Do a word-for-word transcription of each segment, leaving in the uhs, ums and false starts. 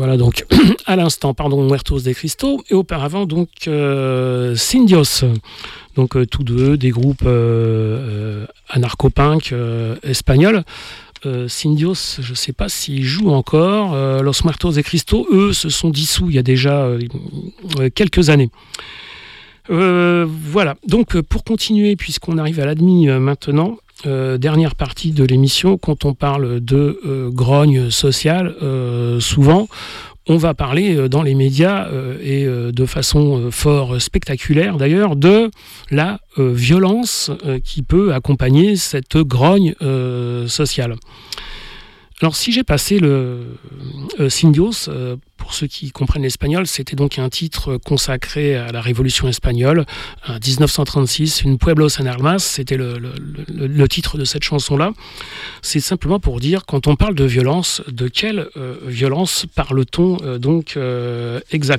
Voilà, donc à l'instant, pardon, Muertos de Cristo, et auparavant, donc euh, Sindios. Donc euh, tous deux, des groupes euh, euh, anarcho-punk euh, espagnols. Euh, Sindios, je ne sais pas s'ils jouent encore. Euh, Los Muertos de Cristo, eux, se sont dissous il y a déjà euh, quelques années. Euh, voilà, donc pour continuer, puisqu'on arrive à l'admi euh, maintenant, euh, dernière partie de l'émission, quand on parle de euh, grogne sociale, euh, souvent on va parler euh, dans les médias euh, et euh, de façon euh, fort spectaculaire d'ailleurs de la euh, violence euh, qui peut accompagner cette grogne euh, sociale. Alors si j'ai passé le euh, Sindios, euh, pour ceux qui comprennent l'espagnol, c'était donc un titre consacré à la Révolution espagnole, en dix-neuf cent trente-six, Une Pueblos en Armas, c'était le, le, le, le titre de cette chanson-là. C'est simplement pour dire, quand on parle de violence, de quelle euh, violence parle-t-on euh, donc euh, exactement ?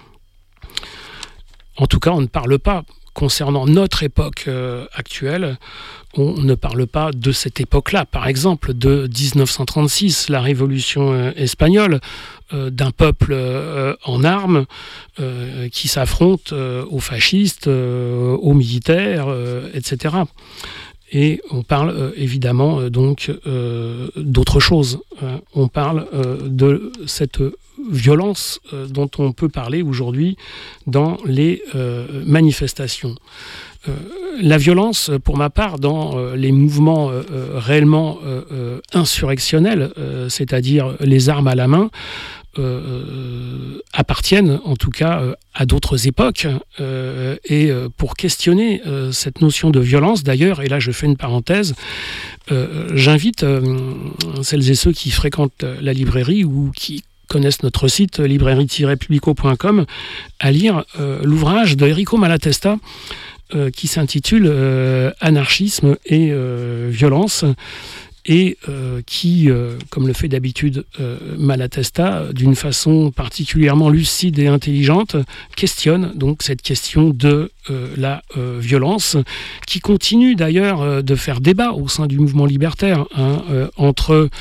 En tout cas, on ne parle pas, concernant notre époque euh, actuelle, on ne parle pas de cette époque-là. Par exemple, de dix-neuf cent trente-six, la Révolution euh, espagnole, euh, d'un peuple euh, en armes euh, qui s'affronte euh, aux fascistes, euh, aux militaires, euh, et cetera. Et on parle euh, évidemment euh, donc euh, d'autre chose. Euh, on parle euh, de cette violence euh, dont on peut parler aujourd'hui dans les euh, manifestations. Euh, la violence, pour ma part, dans euh, les mouvements euh, euh, réellement euh, euh, insurrectionnels, euh, c'est-à-dire les armes à la main, Euh, appartiennent en tout cas euh, à d'autres époques euh, et euh, pour questionner euh, cette notion de violence d'ailleurs, et là je fais une parenthèse, euh, j'invite euh, celles et ceux qui fréquentent la librairie ou qui connaissent notre site librairie tiret publico point com à lire euh, l'ouvrage de Enrico Malatesta euh, qui s'intitule euh, Anarchisme et euh, violence, et euh, qui, euh, comme le fait d'habitude euh, Malatesta, d'une façon particulièrement lucide et intelligente, questionne donc cette question de euh, la euh, violence, qui continue d'ailleurs euh, de faire débat au sein du mouvement libertaire, hein, euh, entre euh,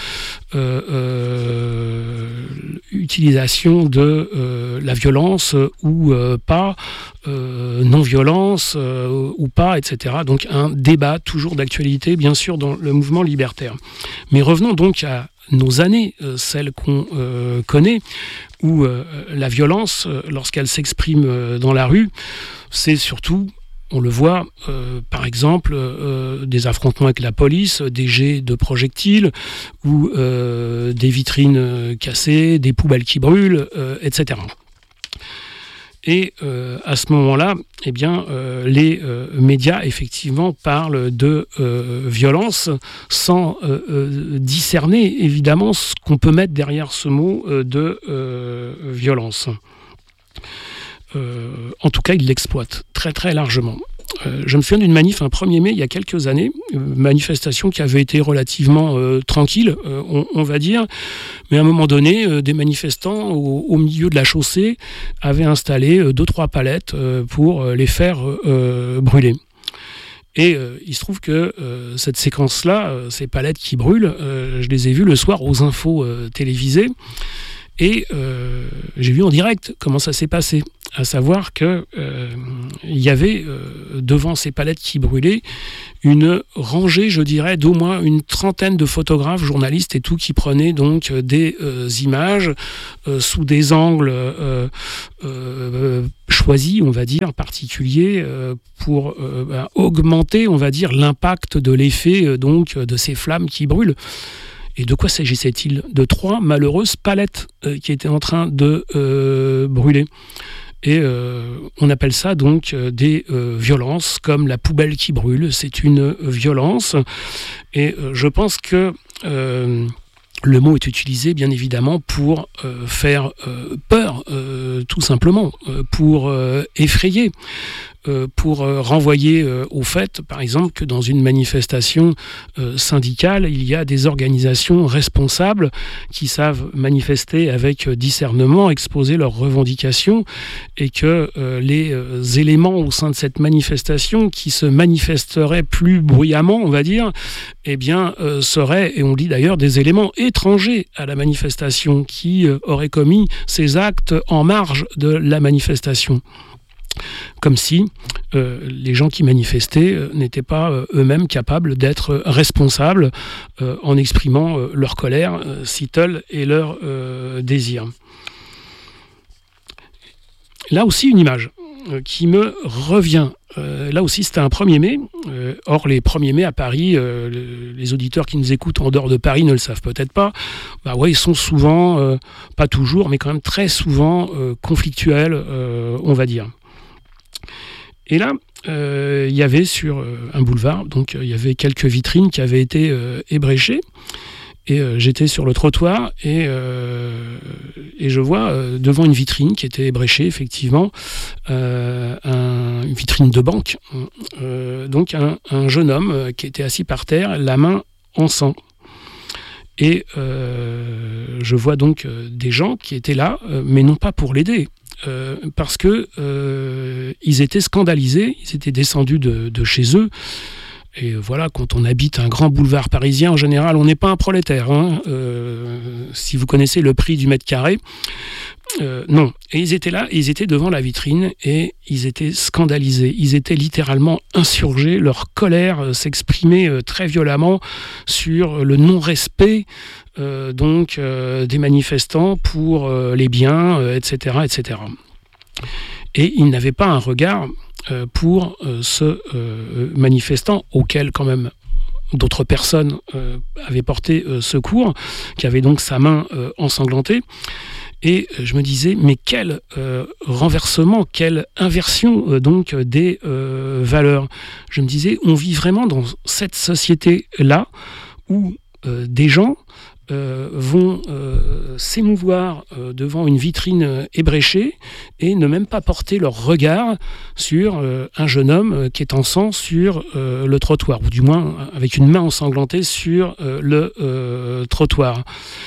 euh, utilisation de euh, la violence ou euh, pas, euh, non-violence euh, ou pas, et cetera. Donc un débat toujours d'actualité, bien sûr, dans le mouvement libertaire. Mais revenons donc à nos années, euh, celles qu'on euh, connaît, où euh, la violence, euh, lorsqu'elle s'exprime euh, dans la rue, c'est surtout, on le voit, euh, par exemple, euh, des affrontements avec la police, des jets de projectiles, ou euh, des vitrines cassées, des poubelles qui brûlent, euh, et cetera. Et euh, à ce moment-là, eh bien, euh, les euh, médias, effectivement, parlent de euh, violence sans euh, euh, discerner, évidemment, ce qu'on peut mettre derrière ce mot euh, de euh, violence. Euh, en tout cas, ils l'exploitent très, très largement. Euh, je me souviens d'une manif un premier mai il y a quelques années, une manifestation qui avait été relativement euh, tranquille, euh, on, on va dire, mais à un moment donné, euh, des manifestants au, au milieu de la chaussée avaient installé euh, deux, trois palettes euh, pour euh, les faire euh, brûler. Et euh, il se trouve que euh, cette séquence-là, euh, ces palettes qui brûlent, euh, je les ai vues le soir aux infos euh, télévisées, et euh, j'ai vu en direct comment ça s'est passé. À savoir qu'il euh, y avait euh, devant ces palettes qui brûlaient une rangée, je dirais, d'au moins une trentaine de photographes, journalistes et tout, qui prenaient donc des euh, images euh, sous des angles euh, euh, choisis, on va dire, particuliers, euh, pour euh, bah, augmenter, on va dire, l'impact de l'effet euh, donc de ces flammes qui brûlent. Et de quoi s'agissait-il ? De trois malheureuses palettes euh, qui étaient en train de euh, brûler. Et euh, on appelle ça donc euh, des euh, violences, comme la poubelle qui brûle, c'est une euh, violence. Et euh, je pense que euh, le mot est utilisé bien évidemment pour euh, faire euh, peur, euh, tout simplement, euh, pour euh, effrayer. euh, pour euh, renvoyer euh, au fait, par exemple, que dans une manifestation euh, syndicale, il y a des organisations responsables qui savent manifester avec discernement, exposer leurs revendications, et que euh, les euh, éléments au sein de cette manifestation qui se manifesteraient plus bruyamment, on va dire, eh bien, euh, seraient, et on dit d'ailleurs, des éléments étrangers à la manifestation qui euh, auraient commis ces actes en marge de la manifestation. Comme si euh, les gens qui manifestaient euh, n'étaient pas euh, eux-mêmes capables d'être responsables euh, en exprimant euh, leur colère, euh, si tel est leur euh, désir. Là aussi, une image euh, qui me revient. Euh, là aussi, c'était un premier mai. Euh, or, les premiers mai à Paris, euh, le, les auditeurs qui nous écoutent en dehors de Paris ne le savent peut-être pas. Bah ouais, ils sont souvent, euh, pas toujours, mais quand même très souvent euh, conflictuels, euh, on va dire. Et là, euh, il y avait sur euh, un boulevard, donc il euh, y avait quelques vitrines qui avaient été euh, ébréchées. Et euh, j'étais sur le trottoir et, euh, et je vois euh, devant une vitrine qui était ébréchée, effectivement, euh, un, une vitrine de banque, euh, donc un, un jeune homme euh, qui était assis par terre, la main en sang. Et euh, je vois donc euh, des gens qui étaient là, euh, mais non pas pour l'aider. Euh, parce que euh, ils étaient scandalisés, ils étaient descendus de, de chez eux. Et voilà, quand on habite un grand boulevard parisien, en général, on n'est pas un prolétaire. Hein. Euh, si vous connaissez le prix du mètre carré, euh, non. Et ils étaient là, et ils étaient devant la vitrine, et ils étaient scandalisés. Ils étaient littéralement insurgés. Leur colère euh, s'exprimait euh, très violemment sur le non-respect euh, donc euh, des manifestants pour euh, les biens, euh, et cetera, et cetera. Et ils n'avaient pas un regard euh, pour euh, ce euh, manifestant auquel quand même d'autres personnes euh, avaient porté euh, secours, qui avait donc sa main euh, ensanglantée. Et je me disais, mais quel euh, renversement, quelle inversion euh, donc des euh, valeurs. Je me disais, on vit vraiment dans cette société-là où euh, des gens Euh, vont euh, s'émouvoir euh, devant une vitrine euh, ébréchée et ne même pas porter leur regard sur euh, un jeune homme euh, qui est en sang sur euh, le trottoir, ou du moins avec une main ensanglantée sur euh, le euh, trottoir.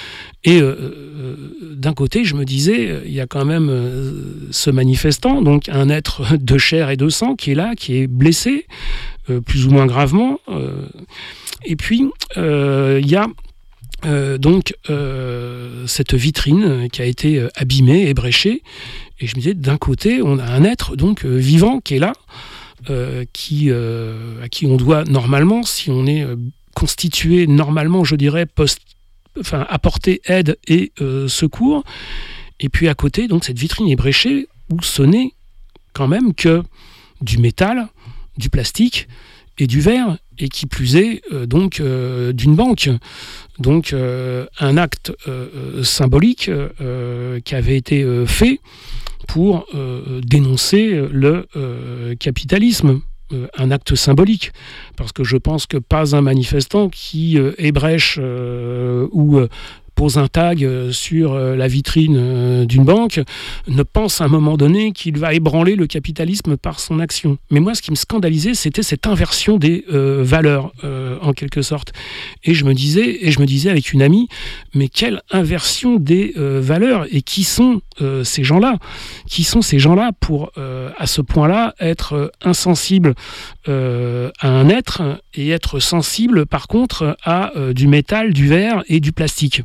Et euh, euh, d'un côté, je me disais, euh, il y a quand même euh, ce manifestant, donc un être de chair et de sang qui est là, qui est blessé, euh, plus ou moins gravement. Euh, et puis, euh, il y a Euh, donc euh, cette vitrine qui a été euh, abîmée, ébréchée, et je me disais, d'un côté on a un être donc euh, vivant qui est là, euh, qui, euh, à qui on doit normalement, si on est euh, constitué normalement, je dirais, post, enfin, apporter aide et euh, secours, et puis à côté donc cette vitrine ébréchée où ce n'est quand même que du métal, du plastique et du verre, et qui plus est euh, donc euh, d'une banque. Donc euh, un acte euh, symbolique euh, qui avait été euh, fait pour euh, dénoncer le euh, capitalisme. Euh, un acte symbolique, parce que je pense que pas un manifestant qui euh, ébrèche euh, ou euh, pose un tag sur la vitrine d'une banque, ne pense à un moment donné qu'il va ébranler le capitalisme par son action. Mais moi, ce qui me scandalisait, c'était cette inversion des euh, valeurs, euh, en quelque sorte. Et je me disais, et je me disais avec une amie, mais quelle inversion des euh, valeurs, et qui sont euh, ces gens-là ? Qui sont ces gens-là pour, euh, à ce point-là, être euh, insensibles euh, à un être, et être sensibles, par contre, à euh, du métal, du verre et du plastique.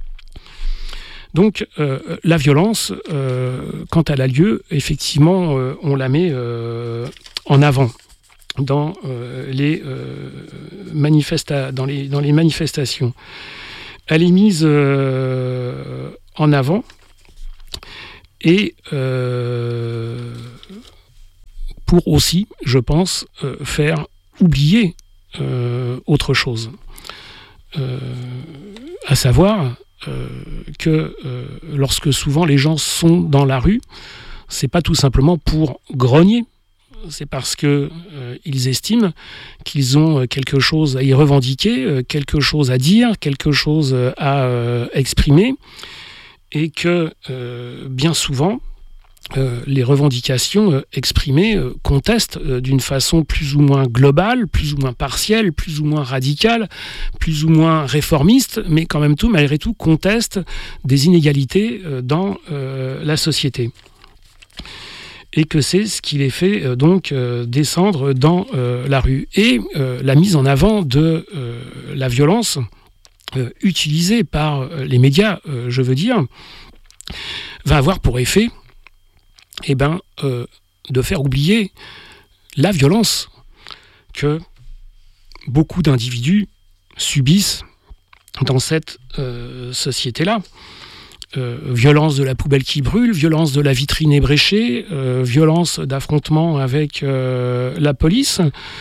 Donc euh, la violence, euh, quand elle a lieu, effectivement, euh, on la met euh, en avant dans, euh, les, euh, manifesta- dans, les, dans les manifestations. Elle est mise euh, en avant et euh, pour aussi, je pense, euh, faire oublier euh, autre chose. Euh, à savoir euh, que euh, lorsque souvent les gens sont dans la rue, c'est pas tout simplement pour grogner, c'est parce que euh, ils estiment qu'ils ont quelque chose à y revendiquer, euh, quelque chose à dire, quelque chose à euh, exprimer, et que euh, bien souvent euh, les revendications euh, exprimées euh, contestent euh, d'une façon plus ou moins globale, plus ou moins partielle, plus ou moins radicale, plus ou moins réformiste, mais quand même tout, malgré tout, contestent des inégalités euh, dans euh, la société. Et que c'est ce qui les fait euh, donc euh, descendre dans euh, la rue. Et euh, la mise en avant de euh, la violence euh, utilisée par euh, les médias, euh, je veux dire, va avoir pour effet eh ben, euh, de faire oublier la violence que beaucoup d'individus subissent dans cette euh, société-là. Euh, violence de la poubelle qui brûle, violence de la vitrine ébréchée, euh, violence d'affrontement avec euh, la police.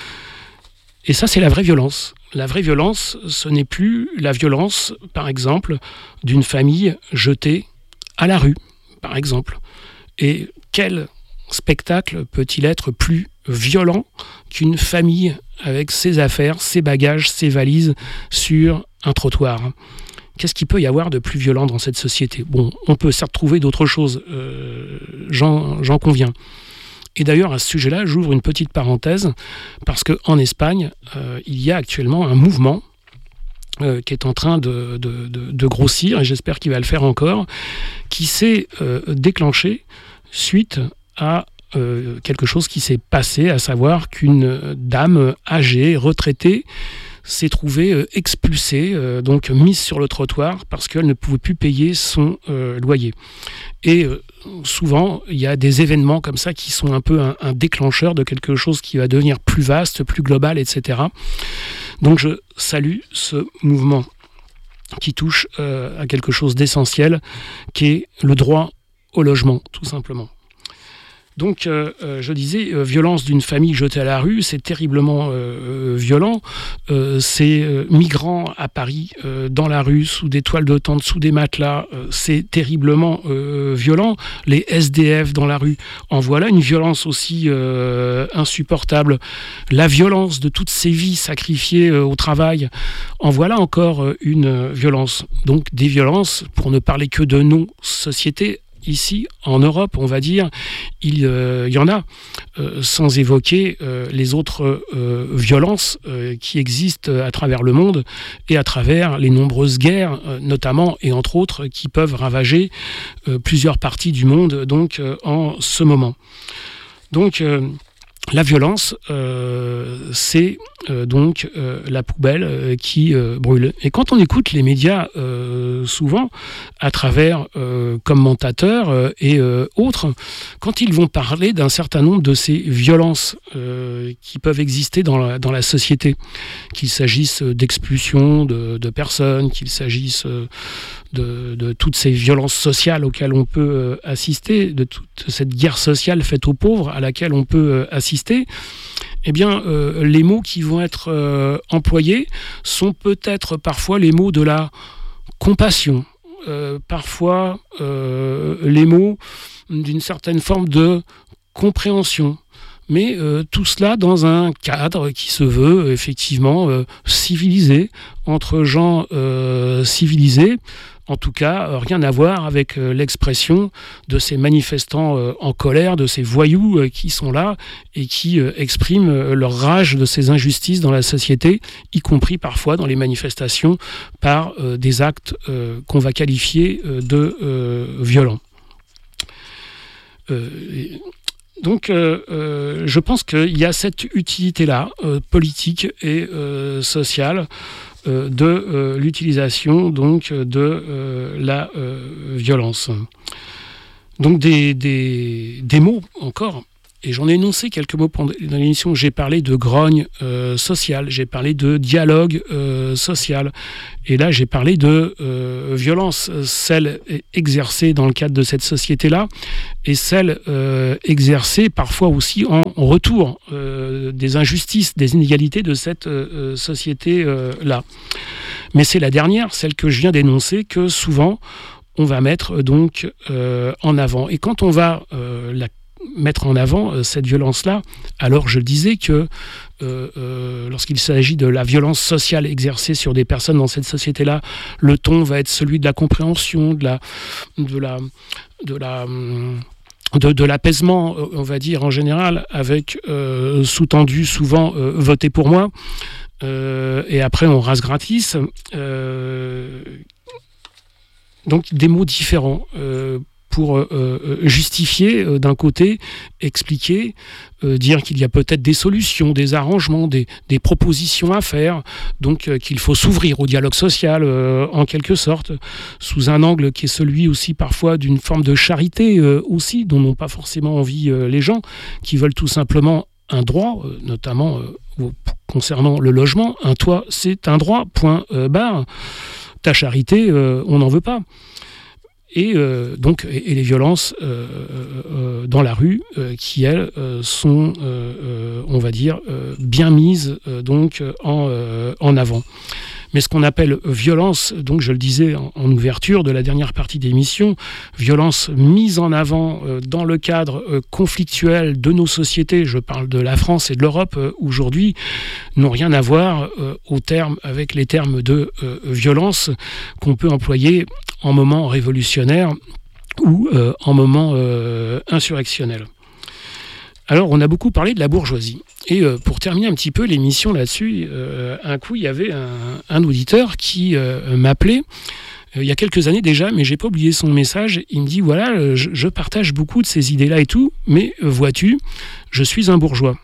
Et ça, c'est la vraie violence. La vraie violence, ce n'est plus la violence, par exemple, d'une famille jetée à la rue, par exemple. Et quel spectacle peut-il être plus violent qu'une famille avec ses affaires, ses bagages, ses valises sur un trottoir ? Qu'est-ce qu'il peut y avoir de plus violent dans cette société ? Bon, on peut certes trouver d'autres choses, euh, j'en, j'en conviens. Et d'ailleurs, à ce sujet-là, j'ouvre une petite parenthèse, parce qu'en Espagne, euh, il y a actuellement un mouvement euh, qui est en train de, de, de, de grossir, et j'espère qu'il va le faire encore, qui s'est euh, déclenché suite à euh, quelque chose qui s'est passé, à savoir qu'une dame âgée, retraitée, s'est trouvée euh, expulsée, euh, donc mise sur le trottoir parce qu'elle ne pouvait plus payer son euh, loyer. Et euh, souvent, il y a des événements comme ça qui sont un peu un, un déclencheur de quelque chose qui va devenir plus vaste, plus global, et cetera. Donc je salue ce mouvement qui touche euh, à quelque chose d'essentiel, qui est le droit au logement, tout simplement. Donc, euh, euh, je disais, euh, violence d'une famille jetée à la rue, c'est terriblement euh, violent. Euh, ces euh, migrants à Paris, euh, dans la rue, sous des toiles de tente, sous des matelas, euh, c'est terriblement euh, violent. Les S D F dans la rue, en voilà une violence aussi euh, insupportable. La violence de toutes ces vies sacrifiées euh, au travail, en voilà encore euh, une violence. Donc, des violences, pour ne parler que de nos sociétés, ici, en Europe, on va dire, il euh, y en a, euh, sans évoquer euh, les autres euh, violences euh, qui existent à travers le monde et à travers les nombreuses guerres, euh, notamment, et entre autres, qui peuvent ravager euh, plusieurs parties du monde donc, euh, en ce moment. Donc, euh, la violence, euh, c'est euh, donc euh, la poubelle euh, qui euh, brûle. Et quand on écoute les médias, euh, souvent, à travers euh, commentateurs euh, et euh, autres, quand ils vont parler d'un certain nombre de ces violences euh, qui peuvent exister dans la, dans la société, qu'il s'agisse d'expulsion de, de personnes, qu'il s'agisse de, de toutes ces violences sociales auxquelles on peut euh, assister, de toute cette guerre sociale faite aux pauvres à laquelle on peut euh, assister, eh bien, euh, les mots qui vont être euh, employés sont peut-être parfois les mots de la compassion, euh, parfois euh, les mots d'une certaine forme de compréhension. Mais euh, tout cela dans un cadre qui se veut effectivement euh, civilisé, entre gens euh, civilisés. En tout cas, euh, rien à voir avec euh, l'expression de ces manifestants euh, en colère, de ces voyous euh, qui sont là et qui euh, expriment euh, leur rage de ces injustices dans la société, y compris parfois dans les manifestations par euh, des actes euh, qu'on va qualifier euh, de euh, violents. Euh, et, Donc, euh, euh, je pense qu'il y a cette utilité-là, euh, politique et euh, sociale, euh, de euh, l'utilisation donc de euh, la euh, violence. Donc, des, des, des mots encore. Et j'en ai énoncé quelques mots pendant l'émission. J'ai parlé de grogne euh, sociale, j'ai parlé de dialogue euh, social. Et là, j'ai parlé de euh, violence, celle exercée dans le cadre de cette société-là, et celle euh, exercée parfois aussi en, en retour euh, des injustices, des inégalités de cette euh, société-là. Mais c'est la dernière, celle que je viens d'énoncer, que souvent on va mettre donc euh, en avant. Et quand on va euh, la mettre en avant euh, cette violence-là, alors je disais que euh, euh, lorsqu'il s'agit de la violence sociale exercée sur des personnes dans cette société-là, le ton va être celui de la compréhension, de la, de la, de la, de, de l'apaisement, on va dire en général, avec euh, sous-tendu souvent euh, voter pour moi, euh, et après on rase gratis. Euh, donc des mots différents. Euh, pour euh, justifier euh, d'un côté, expliquer, euh, dire qu'il y a peut-être des solutions, des arrangements, des, des propositions à faire, donc euh, qu'il faut s'ouvrir au dialogue social euh, en quelque sorte, sous un angle qui est celui aussi parfois d'une forme de charité euh, aussi, dont n'ont pas forcément envie euh, les gens, qui veulent tout simplement un droit, euh, notamment euh, concernant le logement. Un toit, c'est un droit, point euh, barre. Ta charité, euh, on n'en veut pas. Et, euh, donc, et, et les violences euh, euh, dans la rue euh, qui, elles, euh, sont, euh, euh, on va dire, euh, bien mises euh, donc, en, euh, en avant. Mais ce qu'on appelle violence, donc je le disais en, en ouverture de la dernière partie d'émission, violence mise en avant euh, dans le cadre euh, conflictuel de nos sociétés, je parle de la France et de l'Europe euh, aujourd'hui, n'ont rien à voir euh, au terme, avec les termes de euh, violence qu'on peut employer en moment révolutionnaire ou euh, en moment euh, insurrectionnel. Alors, on a beaucoup parlé de la bourgeoisie. Et euh, pour terminer un petit peu l'émission là-dessus, euh, un coup, il y avait un, un auditeur qui euh, m'appelait euh, il y a quelques années déjà, mais j'ai pas oublié son message. Il me dit, voilà, je, je partage beaucoup de ces idées-là et tout, mais euh, vois-tu, je suis un bourgeois.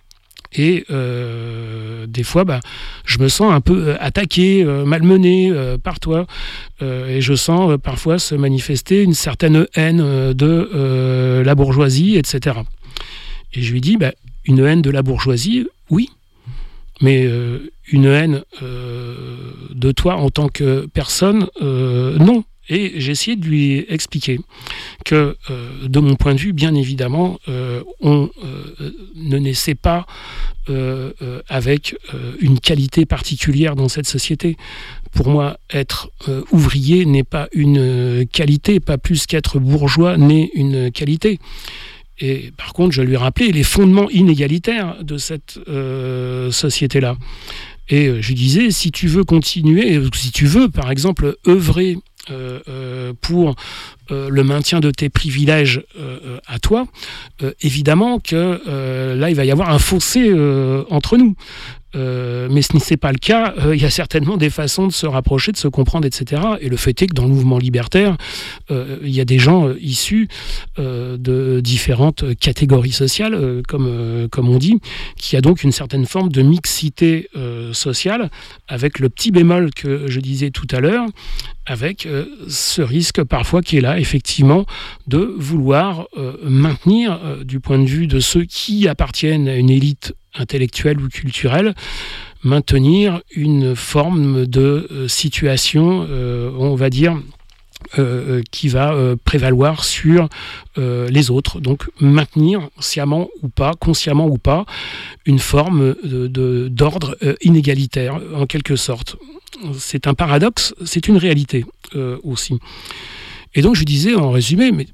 Et euh, des fois, bah, je me sens un peu attaqué, euh, malmené euh, par toi. Euh, et je sens euh, parfois se manifester une certaine haine euh, de euh, la bourgeoisie, et cetera. Et je lui dis, bah, une haine de la bourgeoisie, oui. Mais euh, une haine euh, de toi en tant que personne, euh, non. Et j'ai essayé de lui expliquer que, euh, de mon point de vue, bien évidemment, euh, on euh, ne naissait pas euh, euh, avec euh, une qualité particulière dans cette société. Pour moi, être euh, ouvrier n'est pas une qualité, pas plus qu'être bourgeois n'est une qualité. Et par contre, je lui ai rappelé les fondements inégalitaires de cette euh, société-là. Et euh, je lui disais, si tu veux continuer, si tu veux, par exemple, œuvrer Euh, euh, pour euh, le maintien de tes privilèges euh, à toi, euh, évidemment que euh, là, il va y avoir un fossé euh, entre nous. Euh, mais ce n'est pas le cas. Euh, il y a certainement des façons de se rapprocher, de se comprendre, et cetera. Et le fait est que dans le mouvement libertaire, euh, il y a des gens euh, issus euh, de différentes catégories sociales, euh, comme, euh, comme on dit, qui a donc une certaine forme de mixité euh, sociale, avec le petit bémol que je disais tout à l'heure, avec euh, ce risque parfois qui est là, effectivement, de vouloir euh, maintenir, euh, du point de vue de ceux qui appartiennent à une élite intellectuelle ou culturelle, maintenir une forme de euh, situation, euh, on va dire, euh, qui va euh, prévaloir sur euh, les autres. Donc maintenir, sciemment ou pas, consciemment ou pas, une forme de, de, d'ordre euh, inégalitaire, en quelque sorte. C'est un paradoxe, c'est une réalité euh, aussi. Et donc je disais en résumé, mais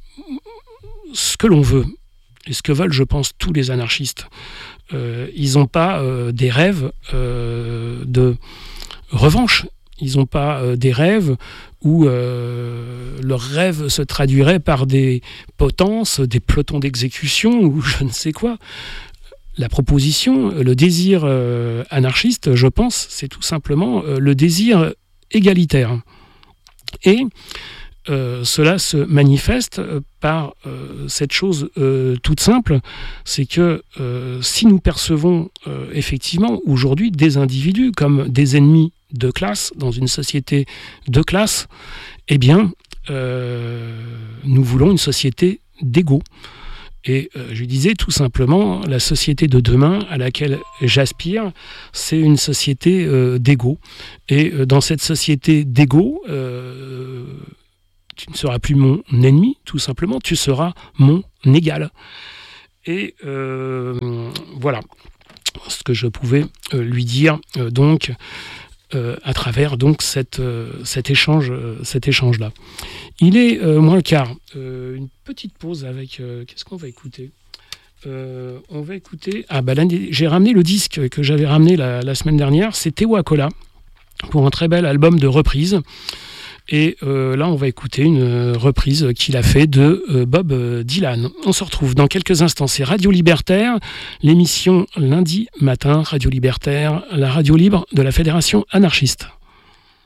ce que l'on veut, et ce que veulent, je pense, tous les anarchistes, euh, ils n'ont pas euh, des rêves euh, de revanche. Ils n'ont pas euh, des rêves où euh, leurs rêves se traduiraient par des potences, des pelotons d'exécution ou je ne sais quoi. La proposition, le désir euh, anarchiste, je pense, c'est tout simplement euh, le désir égalitaire. Et Euh, cela se manifeste euh, par euh, cette chose euh, toute simple, c'est que euh, si nous percevons euh, effectivement aujourd'hui des individus comme des ennemis de classe dans une société de classe, eh bien euh, nous voulons une société d'égaux. Et euh, je disais tout simplement, la société de demain à laquelle j'aspire, c'est une société euh, d'égaux. Et euh, dans cette société d'égaux, euh, tu ne seras plus mon ennemi, tout simplement, tu seras mon égal. Et euh, voilà ce que je pouvais euh, lui dire euh, donc euh, à travers donc cette, euh, cet échange, euh, cet échange-là. Il est euh, moins le quart. Euh, une petite pause avec. Euh, qu'est-ce qu'on va écouter euh, On va écouter. Ah bah là, j'ai ramené le disque que j'avais ramené la, la semaine dernière. C'est Tewa Kola pour un très bel album de reprise. Et euh, là, on va écouter une reprise qu'il a fait de euh, Bob Dylan. On se retrouve dans quelques instants. C'est Radio Libertaire, l'émission lundi matin, Radio Libertaire, la radio libre de la Fédération anarchiste.